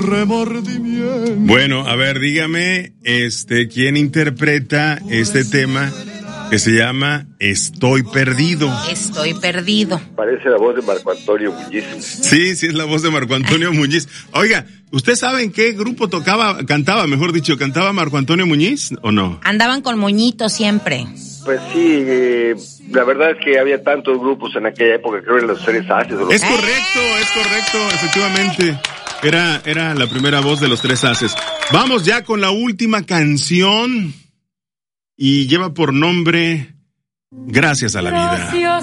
remordimiento. Bueno, a ver, dígame, ¿quién interpreta este tema que se llama Estoy Perdido? Estoy perdido. Parece la voz de Marco Antonio Muñiz. Sí, es la voz de Marco Antonio Muñiz. Oiga, ¿usted sabe en qué grupo cantaba Marco Antonio Muñiz o no? Andaban con moñito siempre. Pues sí, la verdad es que había tantos grupos en aquella época, creo en los Tres Haces. Es correcto, efectivamente. Era la primera voz de los Tres Haces. Vamos ya con la última canción y lleva por nombre Gracias a la vida.